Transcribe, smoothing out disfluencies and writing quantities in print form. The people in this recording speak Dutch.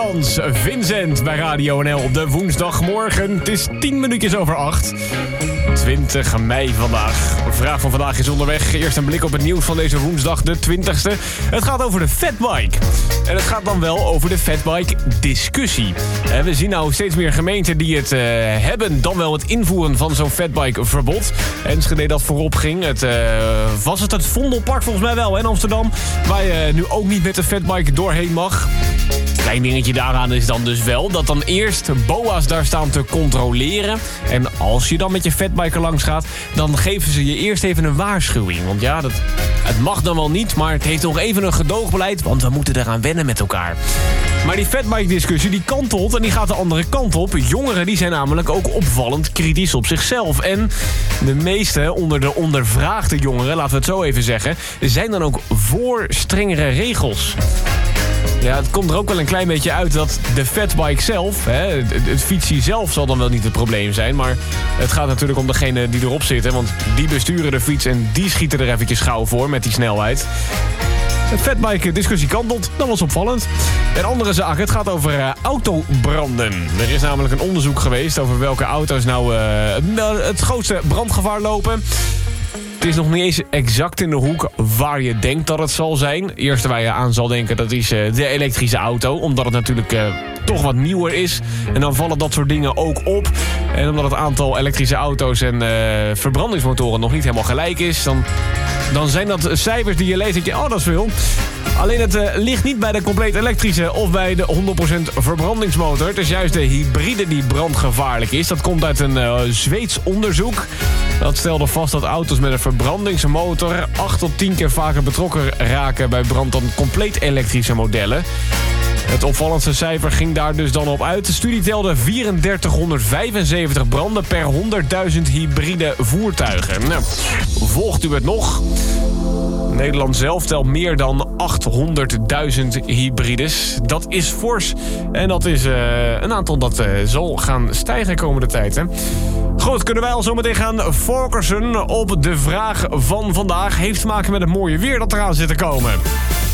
Nederlands. Vincent bij Radio NL op de woensdagmorgen. Het is 10 minuutjes over 8. 20 mei vandaag. De vraag van vandaag is onderweg. Eerst een blik op het nieuws van deze woensdag, de 20e. Het gaat over de fatbike. En het gaat dan wel over de fatbike-discussie. We zien nou steeds meer gemeenten die het hebben, dan wel het invoeren van zo'n fatbike-verbod. Enschede dat voorop ging. Was het Vondelpark volgens mij wel in Amsterdam, waar je nu ook niet met de fatbike doorheen mag. Klein dingetje daaraan is dan dus wel dat dan eerst BOA's daar staan te controleren. En als je dan met je fatbike langs gaat, dan geven ze je eerst even een waarschuwing. Want ja, het mag dan wel niet, maar het heeft nog even een gedoogbeleid, want we moeten eraan wennen met elkaar. Maar die fatbike-discussie die kantelt en die gaat de andere kant op. Jongeren die zijn namelijk ook opvallend kritisch op zichzelf. En de meeste onder de ondervraagde jongeren, laten we het zo even zeggen, zijn dan ook voor strengere regels. Ja, het komt er ook wel een klein beetje uit dat de fatbike zelf, het fietsie zelf zal dan wel niet het probleem zijn. Maar het gaat natuurlijk om degene die erop zitten. Want die besturen de fiets en die schieten er eventjes gauw voor met die snelheid. De fatbike-discussie kantelt, dat was opvallend. Een andere zaak, het gaat over autobranden. Er is namelijk een onderzoek geweest over welke auto's nou het grootste brandgevaar lopen. Het is nog niet eens exact in de hoek waar je denkt dat het zal zijn. Het eerste waar je aan zal denken, dat is de elektrische auto. Omdat het natuurlijk toch wat nieuwer is. En dan vallen dat soort dingen ook op. En omdat het aantal elektrische auto's en verbrandingsmotoren nog niet helemaal gelijk is, dan zijn dat cijfers die je leest dat je, dat is veel. Alleen het ligt niet bij de compleet elektrische of bij de 100% verbrandingsmotor. Het is juist de hybride die brandgevaarlijk is. Dat komt uit een Zweeds onderzoek. Dat stelde vast dat auto's met een verbrandingsmotor 8 tot 10 keer vaker betrokken raken bij brand dan compleet elektrische modellen. Het opvallendste cijfer ging daar dus dan op uit. De studie telde 3475 branden per 100.000 hybride voertuigen. Nou, volgt u het nog? Nederland zelf telt meer dan 800.000 hybrides. Dat is fors. En dat is een aantal dat zal gaan stijgen komende tijd. Hè? Goed, kunnen wij al zo meteen gaan focussen op de vraag van vandaag. Heeft te maken met het mooie weer dat eraan zit te komen.